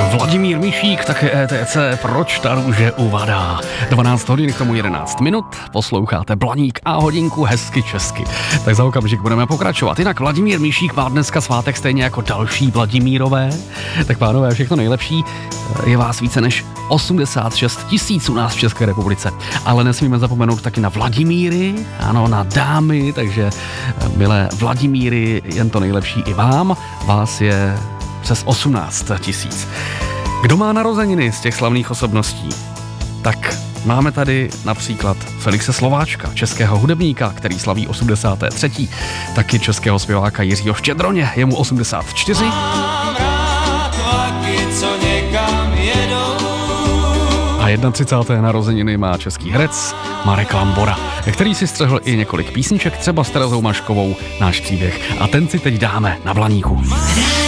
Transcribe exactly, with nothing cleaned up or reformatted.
Vladimír Mišík, také E T C, proč ta růže uvadá. dvanáct hodin, k tomu jedenáct minut, posloucháte Blaník a hodinku hezky česky. Tak za okamžik budeme pokračovat. Jinak Vladimír Mišík má dneska svátek stejně jako další Vladimírové. Tak pánové, všechno nejlepší. Je vás více než osmdesát šest tisíc u nás v České republice. Ale nesmíme zapomenout taky na Vladimíry, ano, na dámy, takže milé Vladimíry, jen to nejlepší i vám. Vás je přes osmnáct tisíc. Kdo má narozeniny z těch slavných osobností? Tak máme tady například Felixe Slováčka, českého hudebníka, který slaví osmdesáté třetí Taky českého zpěváka Jiřího Štědroně, je mu osmdesát čtyři. A třicáté první narozeniny má český herec Marek Lambora, který si střehl i několik písniček, třeba s Terezou Maškovou, Náš příběh. A ten si teď dáme na Blaníku.